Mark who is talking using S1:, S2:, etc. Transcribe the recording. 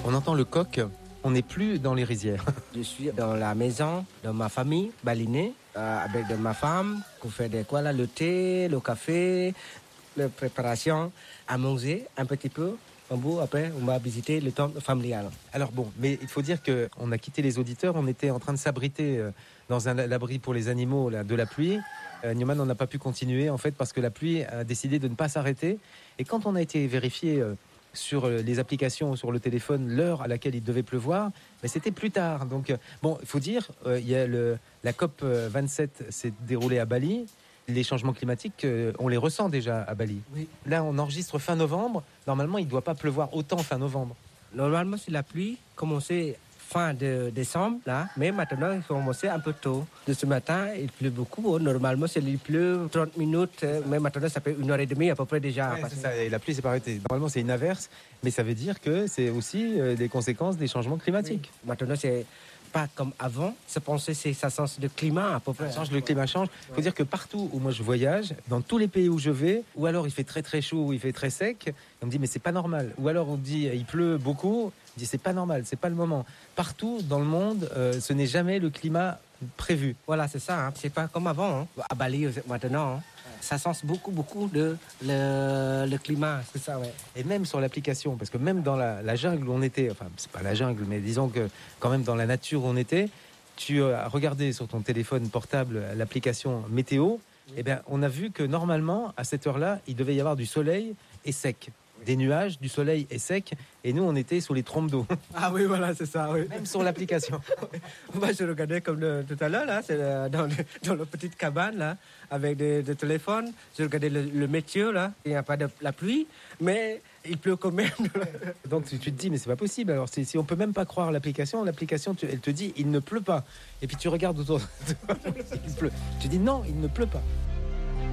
S1: On entend le coq, on n'est plus dans les rizières.
S2: Je suis dans la maison de ma famille, balinée, avec de ma femme, qui fait le thé, le café, la préparation, à manger un petit peu. En bout, après, on va visiter le temple familial.
S1: Alors bon, mais il faut dire qu'on a quitté les auditeurs, on était en train de s'abriter dans l'abri pour les animaux là, de la pluie. Newman, on n'a pas pu continuer en fait parce que la pluie a décidé de ne pas s'arrêter. Et quand on a été vérifié sur les applications, sur le téléphone, l'heure à laquelle il devait pleuvoir, mais c'était plus tard. Donc bon, il faut dire, il y a la COP 27 s'est déroulée à Bali. Les changements climatiques, on les ressent déjà à Bali.
S2: Oui.
S1: Là, on enregistre fin novembre. Normalement, il ne doit pas pleuvoir autant fin novembre.
S2: Normalement, c'est la pluie commençait fin de décembre, là, mais maintenant, il commençait un peu tôt. De ce matin, il pleut beaucoup. Normalement, il pleut 30 minutes, mais maintenant, ça fait 1h30 à peu près déjà.
S1: Ouais, c'est ça, et la pluie s'est pas arrêtée. Normalement, c'est une averse, mais ça veut dire que c'est aussi des conséquences des changements climatiques.
S2: Oui. Maintenant, c'est pas comme avant. Je pensais que ça change de climat à peu près.
S1: Le climat change. Il faut dire que partout où moi je voyage, dans tous les pays où je vais, ou alors il fait très très chaud, ou il fait très sec, on me dit mais c'est pas normal. Ou alors on me dit il pleut beaucoup, on dit c'est pas normal, c'est pas le moment. Partout dans le monde, ce n'est jamais le climat prévu.
S2: Voilà, c'est ça. C'est pas comme avant. À Bali maintenant, ça change beaucoup le climat. C'est ça, ouais.
S1: Et même sur l'application, parce que même dans la jungle où on était, enfin c'est pas la jungle, mais disons que quand même dans la nature où on était, tu as regardé sur ton téléphone portable l'application météo, et bien on a vu que normalement à cette heure-là, il devait y avoir du soleil et sec. Des nuages, du soleil et sec, et nous on était sous les trompes d'eau.
S2: Ah oui, voilà, c'est ça, oui.
S1: Même sur l'application.
S2: Moi, je regardais comme tout à l'heure, là, c'est dans la petite cabane, là, avec des téléphones. Je regardais le météo, là. Il n'y a pas de la pluie, mais il pleut quand même.
S1: Donc tu te dis, mais c'est pas possible. Alors si on peut même pas croire l'application, elle te dit, il ne pleut pas. Et puis tu regardes autour de toi, il pleut. Tu dis, non, il ne pleut pas.